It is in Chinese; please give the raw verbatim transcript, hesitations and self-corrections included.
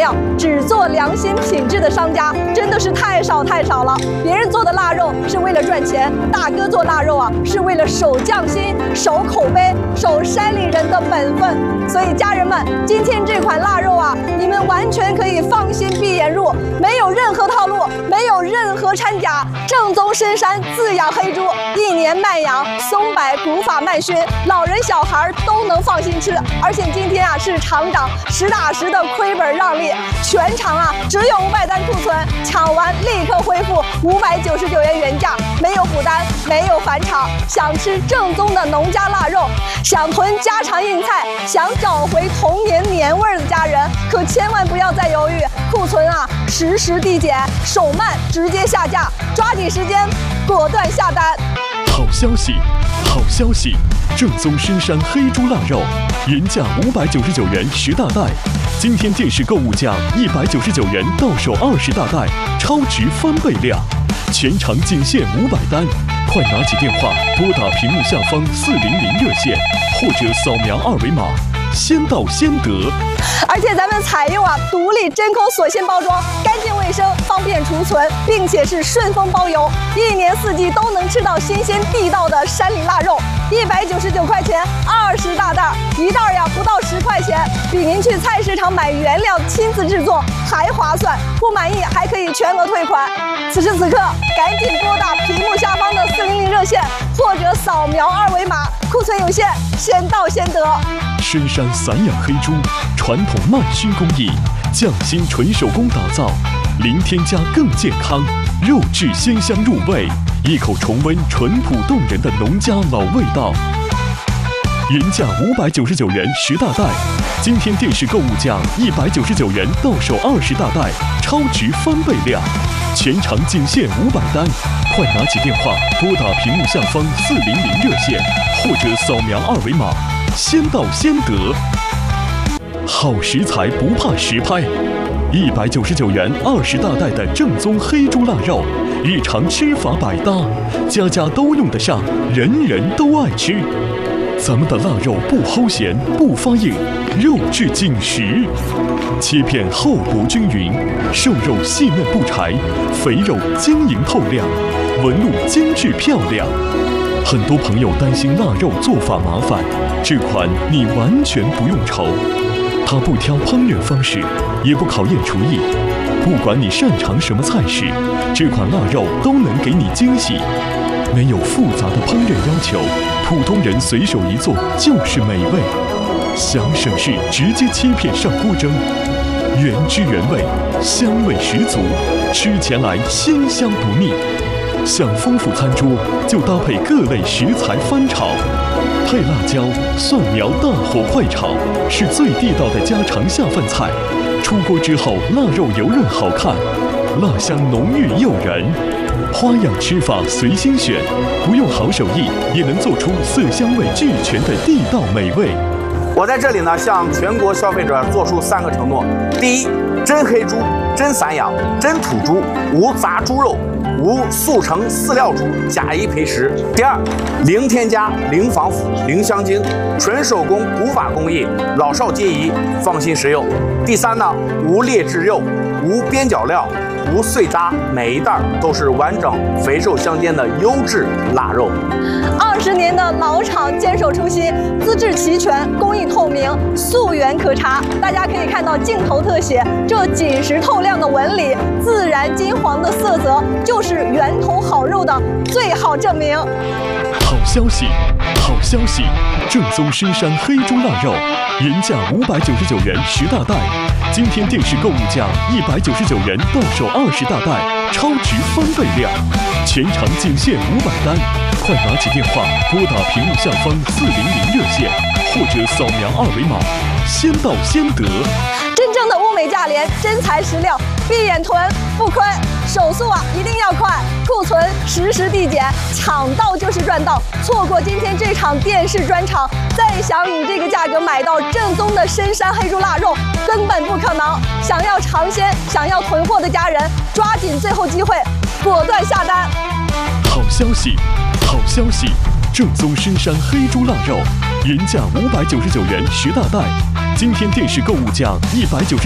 量，只做良心品质的商家真的是太少太少了。别人做的腊肉是为了赚钱，大哥做腊肉啊是为了守匠心、守口碑、守山里人的本分。所以家人们，今天这款腊肉啊，你们完全可以放心闭眼入，没有任何套路，没有任何掺假，正宗深山自养黑猪，一年慢养，松柏古法慢熏，老人小孩都能放心吃。而且今天啊是厂长实打实的亏本让利，全场啊只有五百单库存，抢完立刻恢复五百九十九元原价，没有补单，没有返场。想吃正宗的农家腊肉，想囤家常硬菜，想找回童年年味的家人，可千万不要再犹豫，库存啊实时递减，手慢直接下架，抓紧时间，果断下单。 好消息，好消息！正宗深山黑猪腊肉，原价五百九十九元十大袋，今天电视购物价一百九十九元到手二十大袋，超值翻倍量，全场仅限五百单，快拿起电话拨打屏幕下方四零零热线，或者扫描二维码，先到先得。 而且咱们采用啊独立真空锁芯包装，干净卫生，方便储存，并且是顺丰包邮，一年四季都能吃到新鲜地道的山里腊肉。一百九十九块钱二十大袋，一袋呀不到十块钱，比您去菜市场买原料亲自制作还划算。不满意还可以全额退款。此时此刻，赶紧拨打屏幕下方的四零零热线，或者扫描二维码，库存有限，先到先得。 深山散养黑猪，传统慢熏工艺，匠心纯手工打造，零添加更健康，肉质鲜香入味，一口重温淳朴动人的农家老味道。原价五百九十九元十大袋，今天电视购物价一百九十九元到手二十大袋，超值翻倍量，全场仅限五百单，快拿起电话拨打屏幕下方四零零热线，或者扫描二维码，先到先得。好食材不怕实拍，一百九十九元二十大袋的正宗黑猪腊肉，日常吃法百搭，家家都用得上，人人都爱吃。咱们的腊肉不齁咸不发硬，肉质紧实，切片厚薄均匀，瘦肉细嫩不柴，肥肉晶莹透亮，纹路精致漂亮。很多朋友担心腊肉做法麻烦，这款你完全不用愁。它不挑烹饪方式，也不考验厨艺，不管你擅长什么菜式，这款腊肉都能给你惊喜。没有复杂的烹饪要求，普通人随手一做就是美味。想省事，直接切片上锅蒸，原汁原味，香味十足，吃起来鲜香不腻。想丰富餐桌，就搭配各类食材翻炒，配辣椒、蒜苗大火快炒，是最地道的家常下饭菜。出锅之后，腊肉油润好看，辣香浓郁诱人。花样吃法随心选，不用好手艺也能做出色香味俱全的地道美味。 我在这里呢，向全国消费者做出三个承诺：第一，真黑猪、真散养、真土猪，无杂猪肉，无速成饲料猪假一赔十；第二，零添加、零防腐、零香精，纯手工古法工艺，老少皆宜，放心食用；第三呢，无劣质肉，无边角料，无碎渣，每一袋都是完整、肥瘦相间的优质腊肉。 二十年的老厂坚守初心，资质齐全，工艺透明，溯源可查。大家可以看到镜头特写，这紧实透亮的纹理，自然金黄的色泽，就是源头好肉的最好证明。 好消息，好消息！正宗深山黑猪腊肉，原价五百九十九元十大袋，今天电视购物价一百九十九元到手二十大袋，超值翻倍量，全场仅限五百单，快拿起电话拨打屏幕下方四零零热线，或者扫描二维码，先到先得。 真正的物美价廉，真材实料，闭眼囤不亏。手速啊一定要快，库存实时递减，抢到就是赚到。错过今天这场电视专场，再想以这个价格买到正宗的深山黑猪腊肉，根本不可能。想要尝鲜、想要囤货的家人，抓紧最后机会，果断下单。 好消息，好消息！正宗深山黑猪腊肉，原价五百九十九元十大袋，今天电视购物价一百九十。